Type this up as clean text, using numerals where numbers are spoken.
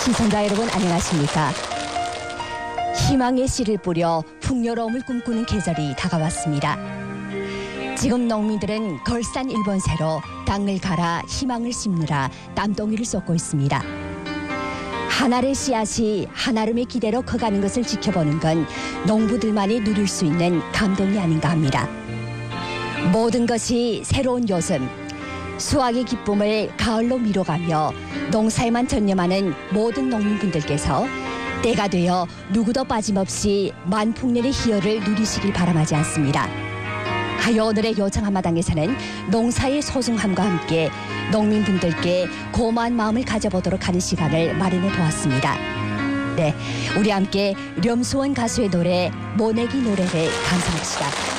시청자 여러분 안녕하십니까? 희망의 씨를 뿌려 풍요로움을 꿈꾸는 계절이 다가왔습니다. 지금 농민들은 걸산 1번새로 땅을 갈아 희망을 심느라 땀덩이를 쏟고 있습니다. 한 알의 씨앗이 한아름의 기대로 커가는 것을 지켜보는 건 농부들만이 누릴 수 있는 감동이 아닌가 합니다. 모든 것이 새로운 요즘, 수확의 기쁨을 가을로 미뤄가며 농사에만 전념하는 모든 농민분들께서 때가 되어 누구도 빠짐없이 만풍년의 희열을 누리시길 바람하지 않습니다. 하여 오늘의 요청 한마당에서는 농사의 소중함과 함께 농민분들께 고마운 마음을 가져보도록 하는 시간을 마련해 보았습니다. 네, 우리 함께 렴수원 가수의 노래 모내기 노래를 감상합시다.